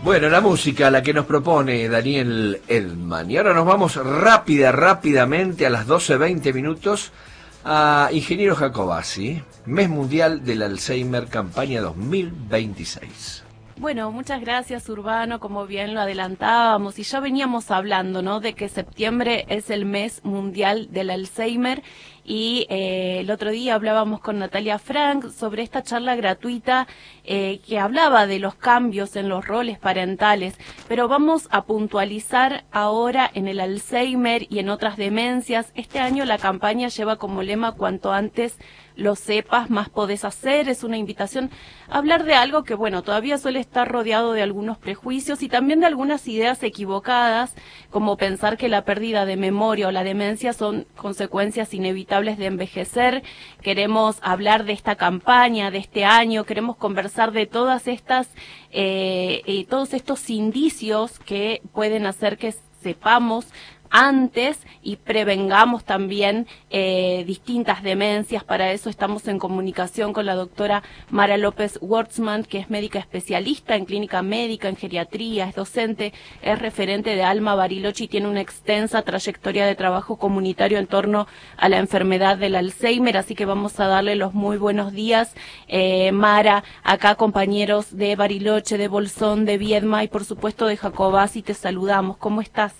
Bueno, la música, la que nos propone Daniel Edman. Y ahora nos vamos rápidamente a las 12:20 minutos a Ingeniero Jacobacci, Mes Mundial del Alzheimer, campaña 2026. Bueno, muchas gracias, Urbano, como bien lo adelantábamos y ya veníamos hablando, ¿no?, de que septiembre es el mes mundial del Alzheimer y el otro día hablábamos con Natalia Frank sobre esta charla gratuita que hablaba de los cambios en los roles parentales, pero vamos a puntualizar ahora en el Alzheimer y en otras demencias. Este año la campaña lleva como lema "Cuanto antes lo sepas, más podés hacer". Es una invitación a hablar de algo que, bueno, todavía suele estar rodeado de algunos prejuicios y también de algunas ideas equivocadas, como pensar que la pérdida de memoria o la demencia son consecuencias inevitables de envejecer. Queremos hablar de esta campaña, de este año, queremos conversar de todas estas, todos estos indicios que pueden hacer que sepamos antes y prevengamos también distintas demencias. Para eso estamos en comunicación con la doctora Mara López Wortzman, que es médica especialista en clínica médica, en geriatría, es docente, es referente de Alma Bariloche y tiene una extensa trayectoria de trabajo comunitario en torno a la enfermedad del Alzheimer, así que vamos a darle los muy buenos días. Mara, acá compañeros de Bariloche, de Bolsón, de Viedma y por supuesto de Jacobacci, te saludamos. ¿Cómo estás?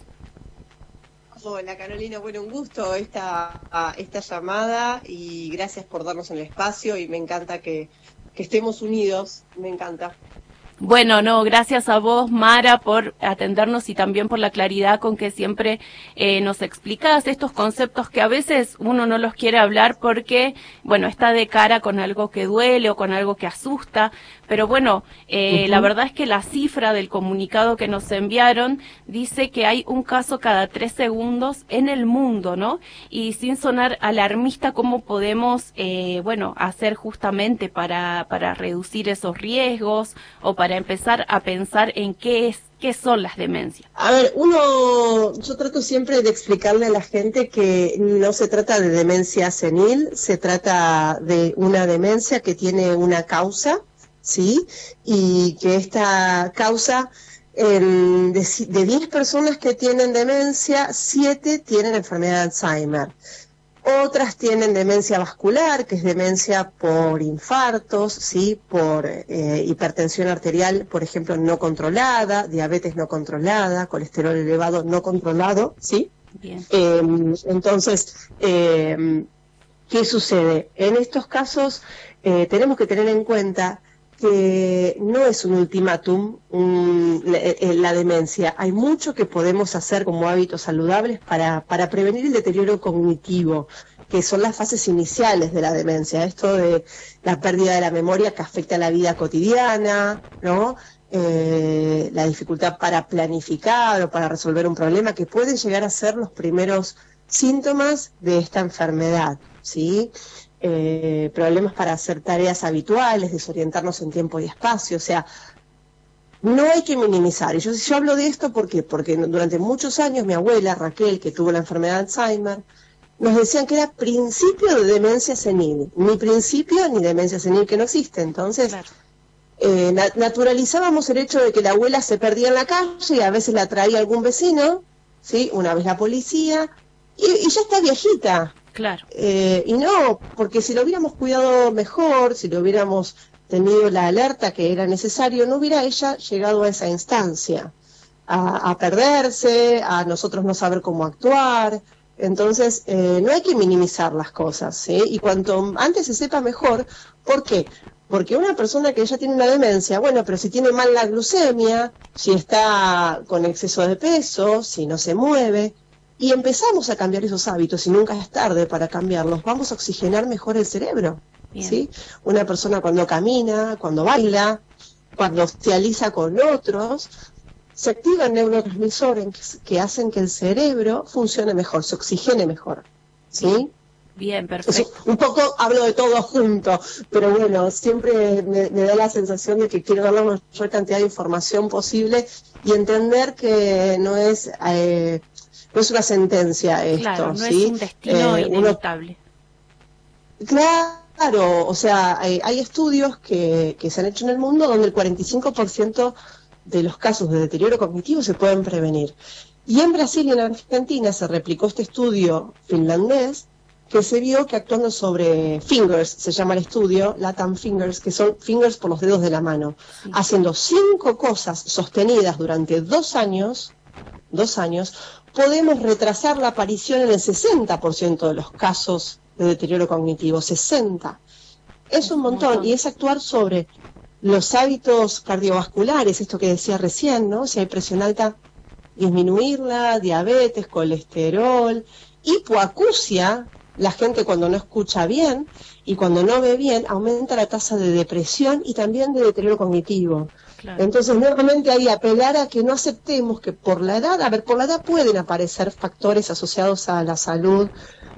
Hola Carolina, bueno, un gusto esta llamada y gracias por darnos el espacio y me encanta que estemos unidos, me encanta. Bueno, no, gracias a vos, Mara, por atendernos y también por la claridad con que siempre nos explicás estos conceptos que a veces uno no los quiere hablar porque, bueno, está de cara con algo que duele o con algo que asusta, pero bueno, la verdad es que la cifra del comunicado que nos enviaron dice que hay un caso cada 3 segundos en el mundo, ¿no? Y sin sonar alarmista, ¿cómo podemos, bueno, hacer justamente para reducir esos riesgos o para empezar a pensar en qué son las demencias? A ver, yo trato siempre de explicarle a la gente que no se trata de demencia senil, se trata de una demencia que tiene una causa, ¿sí? Y que esta causa, de 10 personas que tienen demencia, 7 tienen enfermedad de Alzheimer. Otras tienen demencia vascular, que es demencia por infartos, ¿sí? Por hipertensión arterial, por ejemplo, no controlada, diabetes no controlada, colesterol elevado no controlado, ¿sí? Bien. Entonces, ¿qué sucede? En estos casos tenemos que tener en cuenta que no es un ultimátum la demencia. Hay mucho que podemos hacer como hábitos saludables para prevenir el deterioro cognitivo, que son las fases iniciales de la demencia. Esto de la pérdida de la memoria que afecta a la vida cotidiana, ¿no? La dificultad para planificar o para resolver un problema, que pueden llegar a ser los primeros síntomas de esta enfermedad, ¿sí? Problemas para hacer tareas habituales, desorientarnos en tiempo y espacio, o sea, no hay que minimizar. Y yo hablo de esto porque durante muchos años mi abuela Raquel, que tuvo la enfermedad de Alzheimer, nos decían que era principio de demencia senil, ni principio ni demencia senil, que no existe. Entonces, claro, naturalizábamos el hecho de que la abuela se perdía en la calle y a veces la traía algún vecino, ¿sí? Una vez la policía, y ya está viejita. Claro. Y no, porque si lo hubiéramos cuidado mejor, si lo hubiéramos tenido la alerta que era necesario, no hubiera ella llegado a esa instancia, a perderse, a nosotros no saber cómo actuar. Entonces, no hay que minimizar las cosas, ¿sí? Y cuanto antes se sepa mejor. ¿Por qué? Porque una persona que ya tiene una demencia, bueno, pero si tiene mal la glucemia, si está con exceso de peso, si no se mueve, y empezamos a cambiar esos hábitos, y nunca es tarde para cambiarlos, vamos a oxigenar mejor el cerebro, ¿sí? Una persona cuando camina, cuando baila, cuando socializa con otros, se activan neurotransmisores que hacen que el cerebro funcione mejor, se oxigene mejor, ¿sí? Bien, perfecto. Un poco hablo de todo junto, pero bueno, siempre me da la sensación de que quiero dar la mayor cantidad de información posible y entender que no es una sentencia esto, claro, no ¿sí? es un destino inevitable. Claro, o sea, hay estudios que se han hecho en el mundo donde el 45% de los casos de deterioro cognitivo se pueden prevenir. Y en Brasil y en Argentina se replicó este estudio finlandés que se vio que actuando sobre fingers, se llama el estudio, Latam Fingers, que son fingers por los dedos de la mano, haciendo 5 cosas sostenidas durante 2 años, podemos retrasar la aparición en el 60% de los casos de deterioro cognitivo, 60. Es un montón, y es actuar sobre los hábitos cardiovasculares, esto que decía recién, ¿no? Si hay presión alta, disminuirla, diabetes, colesterol, hipoacusia. La gente cuando no escucha bien y cuando no ve bien aumenta la tasa de depresión y también de deterioro cognitivo. Claro. Entonces nuevamente ahí apelar a que no aceptemos que por la edad, por la edad pueden aparecer factores asociados a la salud,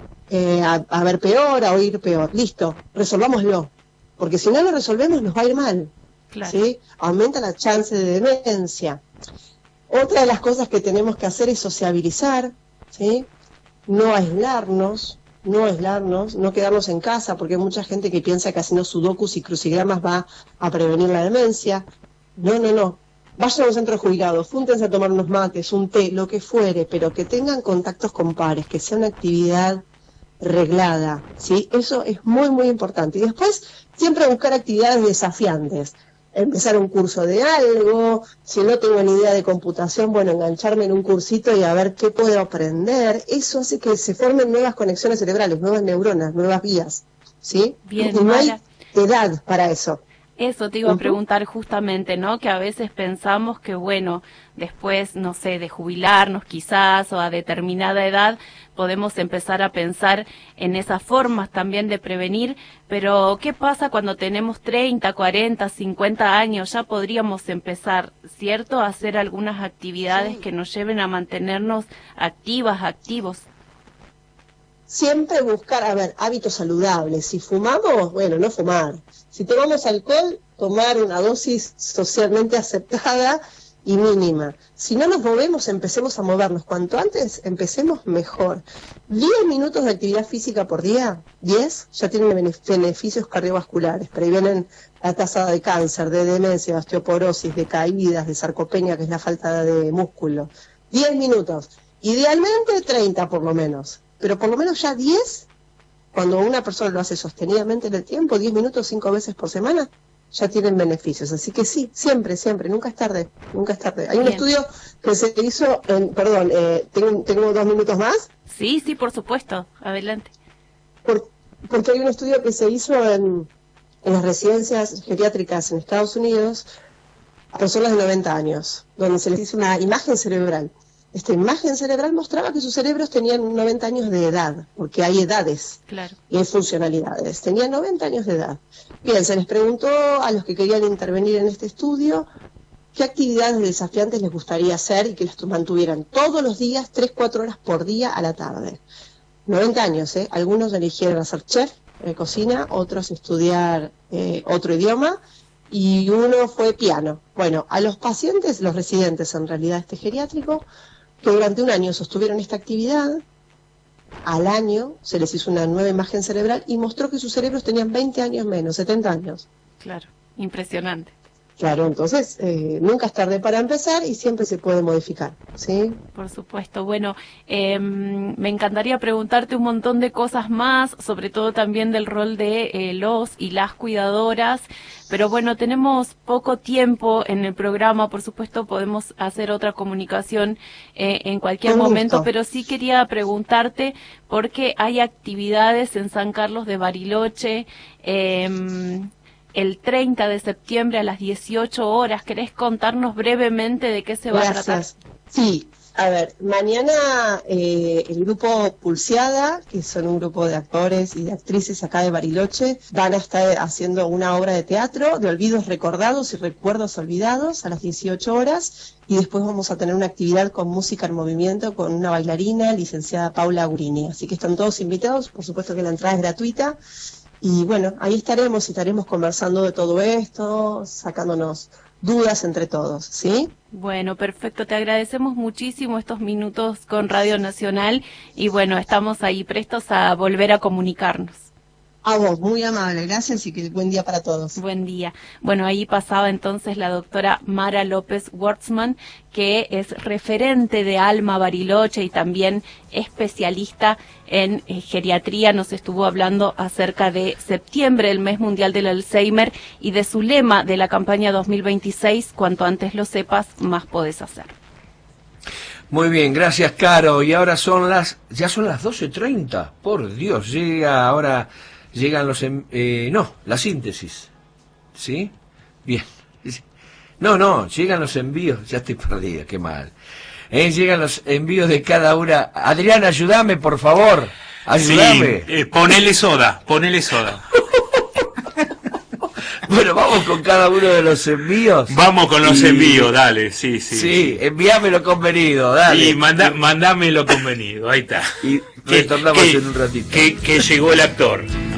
a ver peor, a oír peor. Listo, resolvámoslo, porque si no lo resolvemos nos va a ir mal. Claro. ¿Sí? Aumenta la chance de demencia. Otra de las cosas que tenemos que hacer es sociabilizar, ¿sí? No aislarnos, no quedarnos en casa, porque hay mucha gente que piensa que haciendo sudokus y crucigramas va a prevenir la demencia. No. Vayan a un centro de jubilados, júntense a tomar unos mates, un té, lo que fuere, pero que tengan contactos con pares, que sea una actividad reglada, ¿sí? Eso es muy, muy importante. Y después, siempre buscar actividades desafiantes. Empezar un curso de algo, si no tengo ni idea de computación, bueno, engancharme en un cursito y a ver qué puedo aprender. Eso hace que se formen nuevas conexiones cerebrales, nuevas neuronas, nuevas vías, ¿sí? Bien, y no hay edad para eso. Eso te iba a preguntar justamente, ¿no? Que a veces pensamos que, bueno, después, no sé, de jubilarnos quizás o a determinada edad, podemos empezar a pensar en esas formas también de prevenir, pero ¿qué pasa cuando tenemos 30, 40, 50 años? Ya podríamos empezar, ¿cierto?, a hacer algunas actividades que nos lleven a mantenernos activos. Siempre buscar, hábitos saludables. Si fumamos, bueno, no fumar. Si tomamos alcohol, tomar una dosis socialmente aceptada y mínima. Si no nos movemos, empecemos a movernos. Cuanto antes empecemos, mejor. 10 minutos de actividad física por día, 10, ya tienen beneficios cardiovasculares. Previenen la tasa de cáncer, de demencia, de osteoporosis, de caídas, de sarcopenia, que es la falta de músculo. 10 minutos. Idealmente 30 por lo menos. Pero por lo menos ya 10, cuando una persona lo hace sostenidamente en el tiempo, 10 minutos 5 veces por semana, ya tienen beneficios. Así que sí, siempre, nunca es tarde. Hay un estudio que se hizo, ¿tengo 2 minutos más? Sí, por supuesto, adelante. Porque hay un estudio que se hizo en las residencias geriátricas en Estados Unidos a personas de 90 años, donde se les hizo una imagen cerebral. Esta imagen cerebral mostraba que sus cerebros tenían 90 años de edad, porque hay edades y hay funcionalidades. Tenían 90 años de edad. Bien, se les preguntó a los que querían intervenir en este estudio qué actividades desafiantes les gustaría hacer y que los mantuvieran todos los días, 3-4 horas por día a la tarde. 90 años, ¿eh? Algunos eligieron hacer chef, cocina, otros estudiar otro idioma, y uno fue piano. Bueno, a los pacientes, los residentes en realidad geriátrico, que durante un año sostuvieron esta actividad, al año se les hizo una nueva imagen cerebral y mostró que sus cerebros tenían 20 años menos, 70 años. Claro, impresionante. Claro, entonces nunca es tarde para empezar y siempre se puede modificar, ¿sí? Por supuesto. Bueno, me encantaría preguntarte un montón de cosas más, sobre todo también del rol de los y las cuidadoras, pero bueno, tenemos poco tiempo en el programa, por supuesto podemos hacer otra comunicación en cualquier momento, pero sí quería preguntarte porque hay actividades en San Carlos de Bariloche, el 30 de septiembre a las 18 horas. ¿Querés contarnos brevemente de qué se va a tratar? Sí, mañana el grupo Pulseada, que son un grupo de actores y de actrices acá de Bariloche, van a estar haciendo una obra de teatro de olvidos recordados y recuerdos olvidados a las 18 horas, y después vamos a tener una actividad con música en movimiento con una bailarina, licenciada Paula Gurini. Así que están todos invitados, por supuesto que la entrada es gratuita. Y bueno, ahí estaremos conversando de todo esto, sacándonos dudas entre todos, ¿sí? Bueno, perfecto, te agradecemos muchísimo estos minutos con Radio Nacional y bueno, estamos ahí prestos a volver a comunicarnos. A vos, muy amable, gracias y que buen día para todos. Buen día. Bueno, ahí pasaba entonces la doctora Mara López Wortsman, que es referente de Alma Bariloche y también especialista en geriatría. Nos estuvo hablando acerca de septiembre, el mes mundial del Alzheimer, y de su lema de la campaña 2026, cuanto antes lo sepas, más podés hacer. Muy bien, gracias, Caro. Y ahora ya son las 12:30. Por Dios, llegan la síntesis. ¿Sí? Bien. No, llegan los envíos. Ya estoy perdido, qué mal. Llegan los envíos de cada una. Adrián, ayúdame, por favor. Ayúdame. Sí, ponele soda. Bueno, vamos con cada uno de los envíos. Vamos con los envíos, dale, sí. Sí, envíame lo convenido, dale. Y mandame lo convenido, ahí está. Y retornamos en un ratito. Que llegó el actor.